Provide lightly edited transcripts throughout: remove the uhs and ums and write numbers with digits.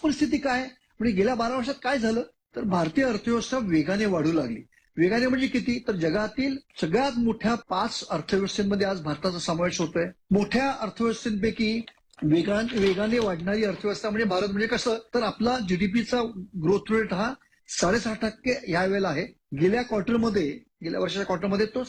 परिस्थिती काय म्हणजे गेल्या 12 वर्षात काय झालं तर भारतीय अर्थव्यवस्था वेगाने वाढू लागली. वेगाने म्हणजे किती तर जगातील सगळ्यात मोठ्या 5 अर्थव्यवस्थेमध्ये आज भारताचा समावेश होतोय. मोठ्या अर्थव्यवस्थेपैकी वेगाने वाढणारी अर्थव्यवस्था म्हणजे भारत म्हणजे कसं तर आपला जीडीपीचा ग्रोथ रेट हा 6.5% या वेळेला आहे. गेल्या वर्षाच्या क्वार्टरमध्ये तो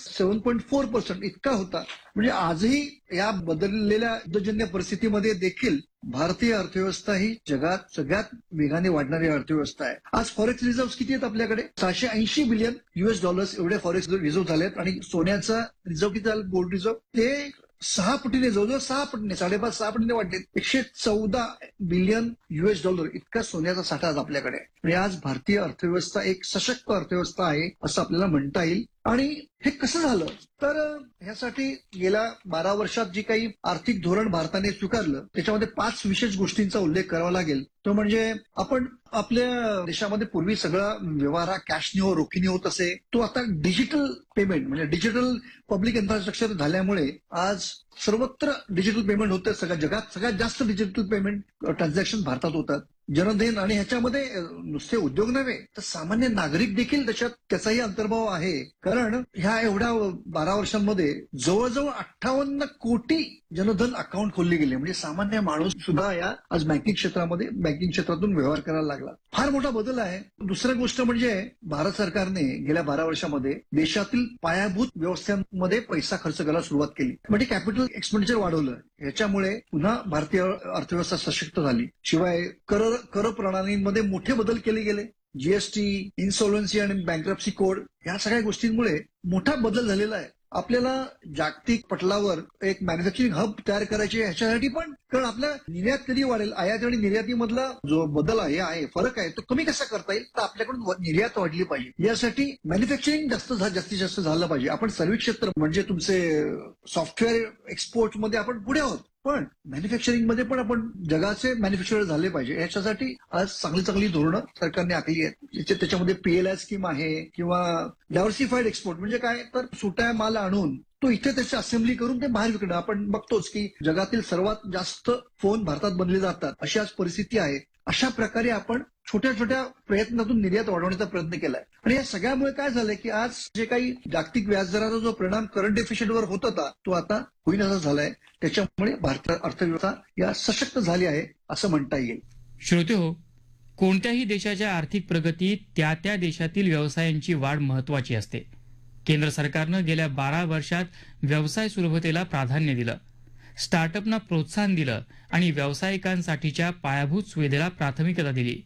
7.4% इतका होता. म्हणजे आजही या बदललेल्या युद्धजन्य परिस्थितीमध्ये देखील भारतीय अर्थव्यवस्था ही जगात सगळ्यात वेगाने वाढणारी अर्थव्यवस्था आहे. आज फॉरेक्स रिझर्व्ह किती आहेत आपल्याकडे $680 बिलियन एवढे फॉरेक्स रिझर्व्ह झालेत आणि सोन्याचा रिझर्व्ह किती झालं गोल्ड रिझर्व्ह ते 6 पटीने जवळजवळ 6 पटीने 5.5-6 पटीने वाढले. $114 बिलियन इतका सोन्याचा साठा आज आपल्याकडे आहे. म्हणजे आज भारतीय अर्थव्यवस्था एक सशक्त अर्थव्यवस्था आहे असं आपल्याला म्हणता येईल. आणि हे कसं झालं तर ह्यासाठी गेल्या 12 वर्षात जी काही आर्थिक धोरण भारताने स्वीकारलं त्याच्यामध्ये 5 विशेष गोष्टींचा उल्लेख करावा लागेल. तो म्हणजे आपण आपल्या देशामध्ये पूर्वी सगळा व्यवहार हा कॅशने रोखीने होत असे तो आता डिजिटल पेमेंट म्हणजे डिजिटल पब्लिक इन्फ्रास्ट्रक्चर झाल्यामुळे आज सर्वत्र डिजिटल पेमेंट होतं. जगात सगळ्यात जास्त डिजिटल पेमेंट ट्रान्झॅक्शन भारतात होतात. जनधन आणि ह्याच्यामध्ये नुसते उद्योग नव्हे तर सामान्य नागरिक देखील त्याचाही अंतर्भाव आहे. कारण ह्या एवढ्या 12 वर्षांमध्ये जवळजवळ 58 कोटी जनधन अकाउंट खोलले गेले. म्हणजे सामान्य माणूस सुद्धा या आज बँकिंग क्षेत्रातून व्यवहार करायला लागला. फार मोठा बदल आहे. दुसरी गोष्ट म्हणजे भारत सरकारने गेल्या 12 वर्षामध्ये देशातील पायाभूत व्यवस्थांमध्ये पैसा खर्च करायला सुरुवात केली. म्हणजे कॅपिटल एक्सपेंडिचर वाढवलं. याच्यामुळे पुन्हा भारतीय अर्थव्यवस्था सशक्त झाली. शिवाय कर प्रणालींमध्ये मोठे बदल केले गेले. जीएसटी, इन्सॉल्व्हन्सी आणि बँक्रप्सी कोड या सगळ्या गोष्टींमुळे मोठा बदल झालेला आहे. आपल्याला जागतिक पटलावर एक मॅन्युफॅक्चरिंग हब तयार करायचे ह्याच्यासाठी पण कारण आपल्या निर्यात कधी वाढेल आयात आणि निर्यातीमधला जो बदल आहे फरक आहे तो कमी कसा करता येईल तर आपल्याकडून निर्यात वाढली पाहिजे. यासाठी मॅन्युफॅक्चरिंग जास्तीत जास्त झालं पाहिजे. आपण सर्व्हिस क्षेत्र म्हणजे तुमचे सॉफ्टवेअर एक्सपोर्ट मध्ये आपण पुढे आहोत पण मॅन्युफॅक्चरिंग मध्ये पण आपण जगाचे मॅन्युफॅक्चरर झाले पाहिजे. याच्यासाठी आज चांगली धोरणं सरकारने आखली आहेत. त्याच्यामध्ये पीएलआय स्कीम आहे किंवा डायव्हर्सिफाईड एक्सपोर्ट म्हणजे काय तर सुट्या माल आणून तो इथे त्याची असेंब्ली करून ते बाहेर विकणं. आपण बघतोच की जगातील सर्वात जास्त फोन भारतात बनले जातात अशी आज परिस्थिती आहे. अशा प्रकारे आपण छोट्या छोट्या प्रयत्नातून निर्यात वाढवण्याचा प्रयत्न केलाय. आणि या सगळ्यामुळे काय झालंय की आज जे काही जागतिक व्याजदराचा जो परिणाम करंट डेफिसिटवर होत होता तो आता होईनासा झालाय. त्याच्यामुळे भारतीय अर्थव्यवस्था या सशक्त झाली आहे असं म्हणता येईल. श्रोतेहो, कोणत्याही देशाच्या आर्थिक प्रगतीत त्या देशातील व्यवसायांची वाढ महत्वाची असते. केंद्र सरकारनं गेल्या 12 वर्षात व्यवसाय सुलभतेला प्राधान्य दिलं, स्टार्टअपना प्रोत्साहन दिलं आणि व्यावसायिकांसाठीच्या पायाभूत सुविधेला प्राथमिकता दिली.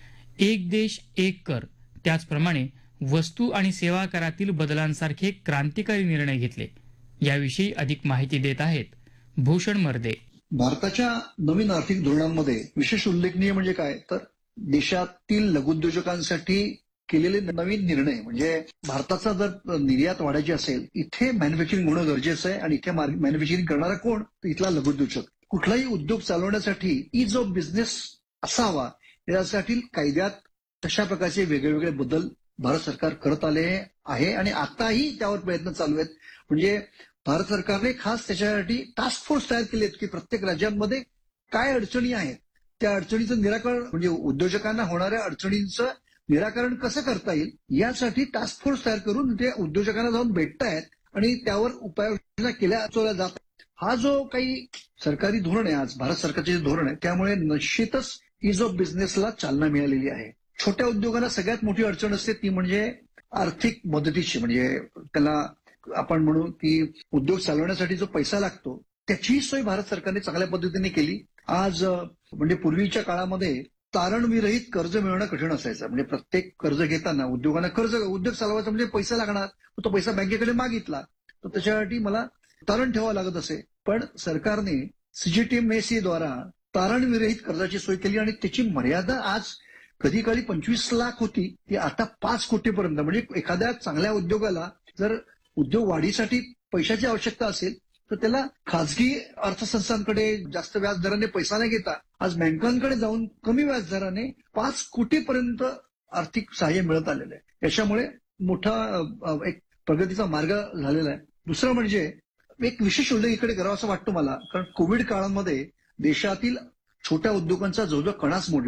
एक देश एक कर त्याचप्रमाणे वस्तू आणि सेवा करातील बदलांसारखे क्रांतिकारी निर्णय घेतले. याविषयी अधिक माहिती देत आहेत भूषण मर्दे. भारताच्या नवीन आर्थिक धोरणांमध्ये विशेष उल्लेखनीय म्हणजे काय तर देशातील लघुउद्योजकांसाठी केलेले नवीन निर्णय. म्हणजे भारताचा जर निर्यात वाढायची असेल इथे मॅन्युफॅक्चरिंग होणं गरजेचं आहे आणि इथे मॅन्युफॅक्चरिंग करणारा कोण तर इथला लघुउद्योजक. कुठलाही उद्योग चालवण्यासाठी इज ऑफ बिझनेस असावा यासाठी कायद्यात तशा प्रकारचे वेगवेगळे बदल भारत सरकार करत आले आहे आणि आताही त्यावर प्रयत्न चालू आहेत. म्हणजे भारत सरकारने खास त्याच्यासाठी टास्क फोर्स तयार केले आहेत की प्रत्येक राज्यांमध्ये काय अडचणी आहेत त्या अडचणीचं निराकरण म्हणजे उद्योजकांना होणाऱ्या अडचणींचं निराकरण कसं करता येईल यासाठी टास्क फोर्स तयार करून ते उद्योजकांना जाऊन भेटतायत आणि त्यावर उपाययोजना केल्या जात. हा जो काही सरकारी धोरण आहे आज भारत सरकारचे जे धोरण आहे त्यामुळे निश्चितच इज ऑफ बिझनेसला चालना मिळालेली आहे. छोट्या उद्योगांना सगळ्यात मोठी अडचण असते ती म्हणजे आर्थिक मदतीची. म्हणजे त्याला आपण म्हणू की उद्योग चालवण्यासाठी जो पैसा लागतो त्याचीही सोय भारत सरकारने चांगल्या पद्धतीने केली. आज म्हणजे पूर्वीच्या काळामध्ये तारणविरहित कर्ज मिळवणं कठीण असायचं. म्हणजे प्रत्येक कर्ज घेताना उद्योग चालवायचा म्हणजे पैसा लागणार तो पैसा बँकेकडे मागितला तर त्याच्यासाठी मला तारण ठेवावं लागत असे. पण सरकारने सीजीटीएमएसी द्वारा तारणविरहित कर्जाची सोय केली आणि त्याची मर्यादा आज कधी 25 लाख होती ती आता 5 कोटीपर्यंत. म्हणजे एखाद्या चांगल्या उद्योगाला जर उद्योग वाढीसाठी पैशाची आवश्यकता असेल तर त्याला खासगी अर्थसंस्थांकडे जास्त व्याजदराने पैसा न घेता आज बँकांकडे जाऊन कमी व्याजदराने 5 कोटीपर्यंत आर्थिक सहाय्य मिळत आलेलं आहे. याच्यामुळे मोठा एक प्रगतीचा मार्ग झालेला आहे. दुसरं म्हणजे एक विशेष उल्लेख इकडे करावा असं वाटतो मला कारण कोविड काळामध्ये देशातील छोट्या उद्योगांचा जवळजवळ कणाच मोडला.